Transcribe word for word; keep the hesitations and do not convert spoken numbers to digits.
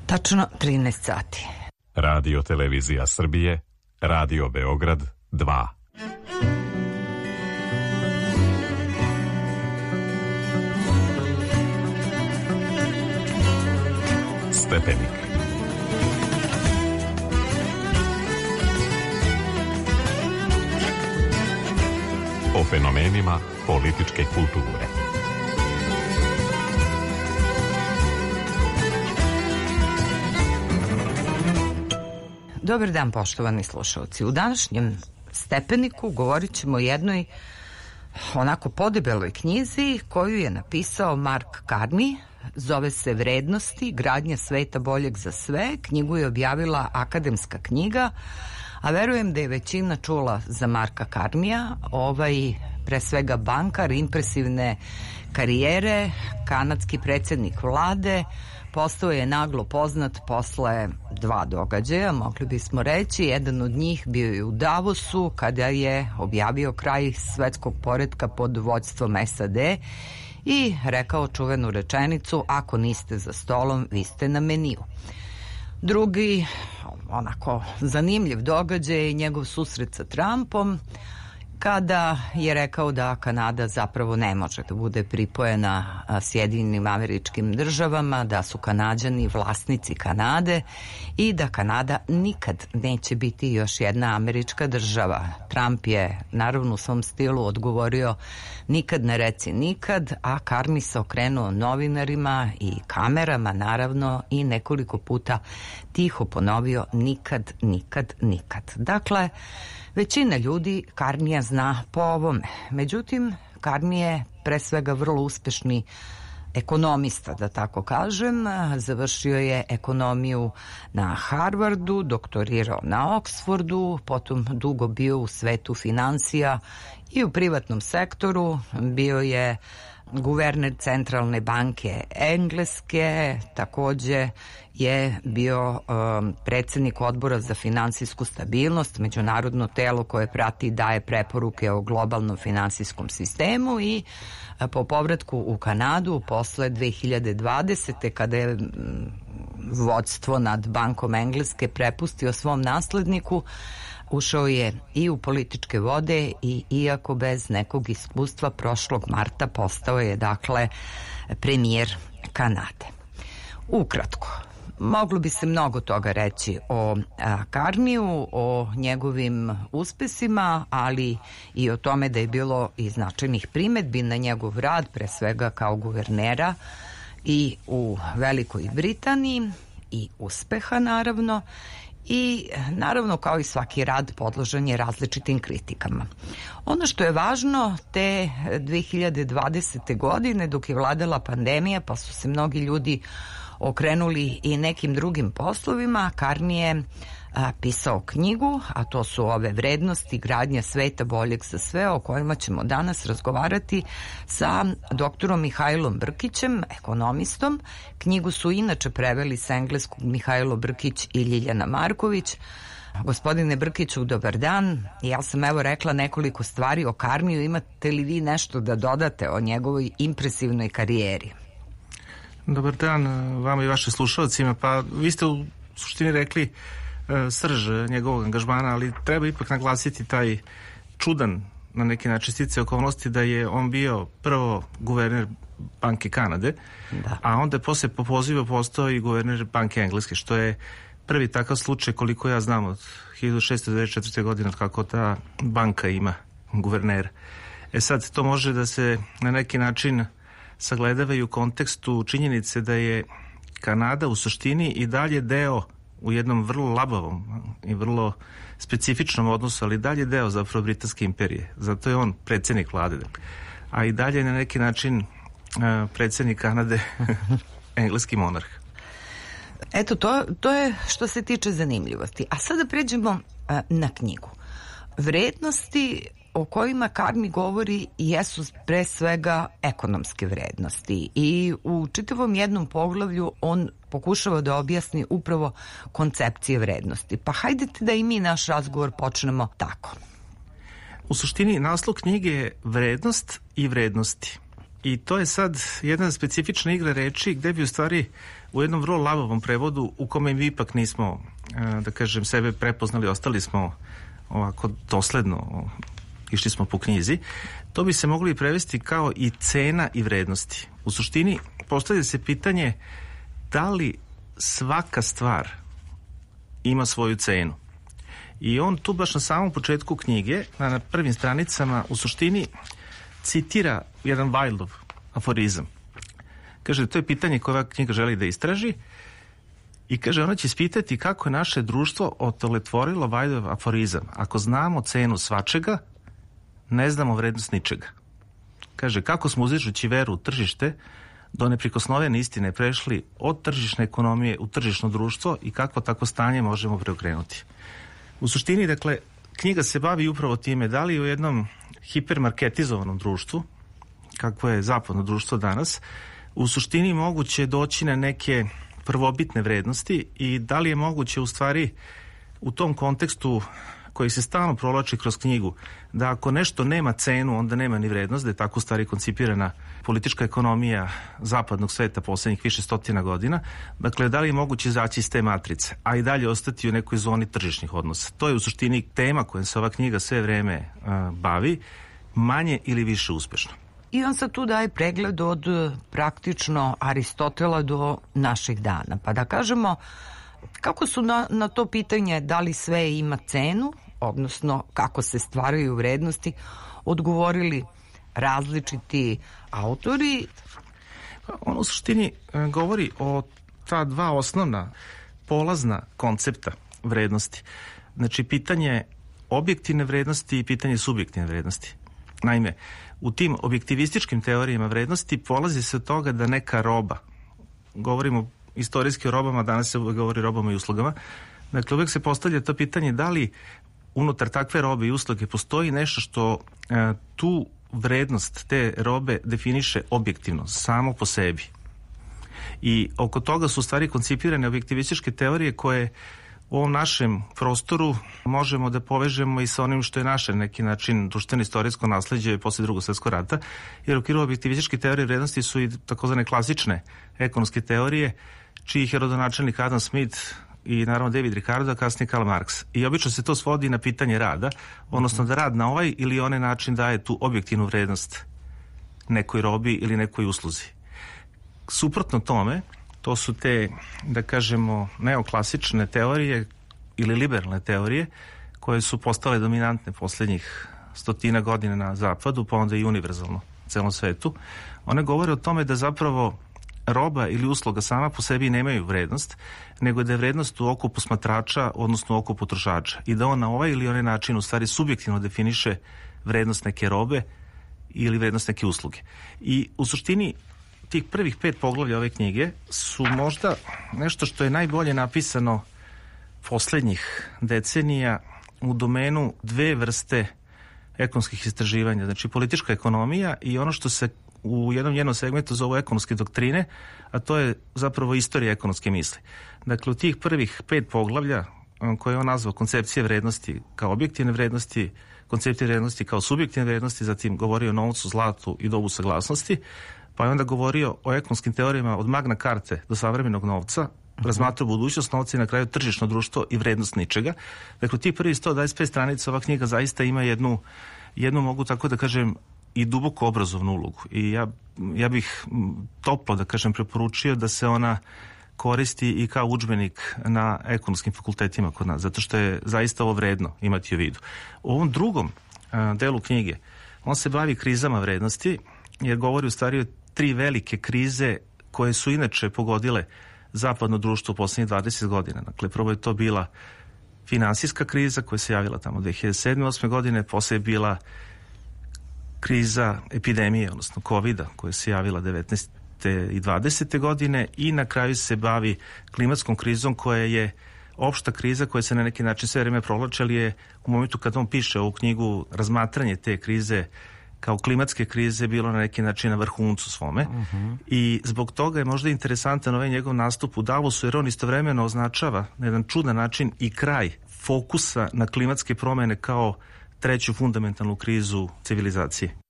Tačno trinaest sati. Radio Televizija Srbije, Radio Beograd dva. Stepenik. O fenomenima političke kulture. Dobar dan, poštovani slušalci. U današnjem Stepeniku govorit ćemo o jednoj onako podebeloj knjizi koju je napisao Mark Carney. Zove se Vrednosti, gradnja sveta boljeg za sve. Knjigu je objavila Akademska knjiga, a verujem da je većina čula za Marka Carneya. Ovaj, pre svega bankar, impresivne karijere, kanadski predsjednik vlade, postao je naglo poznat posle dva događaja, mogli bismo reći. Jedan od njih bio je u Davosu, kada je objavio kraj svetskog poretka pod vođstvom S A D i rekao čuvenu rečenicu: ako niste za stolom, vi ste na meniju. Drugi, onako zanimljiv događaj je njegov susret sa Trumpom, kada je rekao da Kanada zapravo ne može da bude pripojena Sjedinjenim Američkim Državama, da su Kanađani vlasnici Kanade i da Kanada nikad neće biti još jedna američka država. Trump je naravno u svom stilu odgovorio: nikad ne reci nikad, a Carney se okrenuo novinarima i kamerama naravno i nekoliko puta tiho ponovio: nikad, nikad, nikad. Dakle, većina ljudi Carneya zna po ovome. Međutim, Carney je pre svega vrlo uspešni ekonomista, da tako kažem. Završio je ekonomiju na Harvardu, doktorirao na Oksfordu, potom dugo bio u svetu finansija i u privatnom sektoru. Bio je guverner Centralne banke Engleske, takođe je bio um, predsjednik odbora za finansijsku stabilnost, međunarodno telo koje prati i daje preporuke o globalnom finansijskom sistemu, i a, po povratku u Kanadu posle dve hiljade dvadesete. kada je m, vođstvo nad Bankom Engleske prepustio svom nasledniku, ušao je i u političke vode i iako bez nekog iskustva prošlog marta postao je dakle premijer Kanade. Ukratko, moglo bi se mnogo toga reći o Carneyu, o njegovim uspesima, ali i o tome da je bilo i značajnih primedbi na njegov rad, pre svega kao guvernera i u Velikoj Britaniji, i uspeha naravno. I naravno, kao i svaki rad, podložan je različitim kritikama. Ono što je važno, te dve hiljade dvadesete. godine, dok je vladala pandemija, pa su se mnogi ljudi okrenuli i nekim drugim poslovima, Carney je a, pisao knjigu, a to su ove Vrednosti, gradnja sveta boljeg za sve, o kojima ćemo danas razgovarati sa doktorom Mihajlom Brkićem, ekonomistom. Knjigu su inače preveli sa engleskog Mihajlo Brkić i Ljiljana Marković. Gospodine Brkiću, dobar dan. Ja sam evo rekla nekoliko stvari o Carneyu. Imate li vi nešto da dodate o njegovoj impresivnoj karijeri? Dobar dan vama i vašim slušalcima. Pa vi ste u suštini rekli e, srž njegovog angažmana, ali treba ipak naglasiti taj čudan na neki način sticaje okolnosti da je on bio prvo guverner Banke Kanade, da. A onda je posle po pozivu postao i guverner Banke Engleske, što je prvi takav slučaj koliko ja znam od hiljadu šessto devedeset četvrte. godine od kako ta banka ima guvernera. E sad, to može da se na neki način sagledavaju u kontekstu činjenice da je Kanada u suštini i dalje deo u jednom vrlo labavom i vrlo specifičnom odnosu, ali dalje deo zapravo Britanske imperije. Zato je on predsjednik vlade. A i dalje na neki način uh, predsjednik Kanade engleski monarh. Eto, to, to je što se tiče zanimljivosti. A sada pređemo uh, na knjigu. Vrednosti o kojima Carney govori jesu pre svega ekonomske vrednosti i u čitavom jednom poglavlju on pokušava da objasni upravo koncepcije vrednosti. Pa hajdete da i mi naš razgovor počnemo tako. U suštini naslov knjige je Vrednost i vrednosti. I to je sad jedna specifična igra reči gde bi u stvari u jednom vrlo lavovom prevodu u kome mi ipak nismo, da kažem, sebe prepoznali, ostali smo ovako dosledno, išli smo po knjizi, to bi se mogli prevesti kao i cena i vrednosti. U suštini postavlja se pitanje da li svaka stvar ima svoju cenu. I on tu baš na samom početku knjige, na prvim stranicama, u suštini citira jedan Wildov aforizam. Kaže, to je pitanje koje ova knjiga želi da istraži i kaže, ona će ispitati kako je naše društvo otoletvorilo Wildov aforizam. Ako znamo cenu svačega, ne znamo vrednost ničega. Kaže, kako smo uzdižući veru u tržište do neprikosnovene istine prešli od tržišne ekonomije u tržišno društvo i kako tako stanje možemo preokrenuti. U suštini, dakle, knjiga se bavi upravo time da li u jednom hipermarketizovanom društvu, kakvo je zapadno društvo danas, u suštini moguće doći na neke prvobitne vrednosti i da li je moguće u stvari u tom kontekstu koji se stalno provlači kroz knjigu, da ako nešto nema cenu, onda nema ni vrednost, da je tako u stvari koncipirana politička ekonomija zapadnog sveta poslednjih više stotina godina. Dakle, da li je moguće izaći iz te matrice, a i dalje ostati u nekoj zoni tržišnih odnosa. To je u suštini tema kojom se ova knjiga sve vreme uh, bavi, manje ili više uspešno. I on sad tu daje pregled od praktično Aristotela do naših dana. Pa da kažemo, kako su na, na to pitanje da li sve ima cenu, odnosno kako se stvaraju vrednosti, odgovorili različiti autori? On u suštini govori o ta dva osnovna polazna koncepta vrednosti. Znači, pitanje objektivne vrednosti i pitanje subjektivne vrednosti. Naime, u tim objektivističkim teorijama vrednosti polazi se od toga da neka roba, govorimo istorijski o robama, danas se govori o robama i uslugama, dakle uvek se postavlja to pitanje da li unutar takve robe i usluge postoji nešto što e, tu vrednost te robe definiše objektivno, samo po sebi. I oko toga su u stvari koncipirane objektivističke teorije koje u ovom našem prostoru možemo da povežemo i sa onim što je naše neki način društveno-istorijsko nasleđe posle Drugog svjetskog rata, jer u okviru objektivističke teorije vrednosti su i takozvane klasične ekonomske teorije, čijih je rodonačelnik Adam Smith i naravno David Ricardo, a kasnije Karl Marx. I obično se to svodi na pitanje rada, odnosno da rad na ovaj ili onaj način daje tu objektivnu vrednost nekoj robi ili nekoj usluzi. Suprotno tome, to su te, da kažemo, neoklasične teorije ili liberalne teorije koje su postale dominantne poslednjih stotina godina na zapadu, pa onda i univerzalno u celom svetu. One govore o tome da zapravo roba ili usluga sama po sebi nemaju vrednost, nego da je vrednost u oku posmatrača, odnosno u oku potrošača. I da on na ovaj ili onaj način u stvari subjektivno definiše vrednost neke robe ili vrednost neke usluge. I u suštini tih prvih pet poglavlja ove knjige su možda nešto što je najbolje napisano poslednjih decenija u domenu dve vrste ekonomskih istraživanja, znači politička ekonomija i ono što se u jednom njenom segmentu zove ekonomske doktrine, a to je zapravo istorija ekonomske misli. Dakle, u tih prvih pet poglavlja koje je on nazvao koncepcije vrednosti kao objektivne vrednosti, koncepcije vrednosti kao subjektivne vrednosti, zatim govorio o novcu, zlatu i dobu saglasnosti, pa je onda govorio o ekonomskim teorijama od Magna Carte do savremenog novca, razmatrao budućnost novca i na kraju tržišno društvo i vrednost ničega. Dakle, ti prvi sto dvadeset pet stranica ova knjiga zaista ima jednu, jednu mogu tako da kažem, i duboko obrazovnu ulogu. I ja, ja bih toplo, da kažem, preporučio da se ona koristi i kao udžbenik na ekonomskim fakultetima kod nas, zato što je zaista ovo vredno imati u vidu. U ovom drugom a, delu knjige on se bavi krizama vrednosti, jer govori u stvari o tri velike krize koje su inače pogodile zapadno društvo u poslednjih dvadeset godina. Dakle, prvo je to bila finansijska kriza koja se javila tamo dve hiljade sedme osme godine, posle je bila kriza epidemije, odnosno kovida, koja se javila devetnaeste i dvadesete godine i na kraju se bavi klimatskom krizom koja je opšta kriza koja se na neki način sve vreme provlači, ali je u momentu kad on piše ovu knjigu razmatranje te krize kao klimatske krize bilo na neki način na vrhuncu svome. Uh-huh. I zbog toga je možda interesantan ovaj njegov nastup u Davosu, jer on istovremeno označava na jedan čudan način i kraj fokusa na klimatske promene kao treću fundamentalnu krizu civilizacije.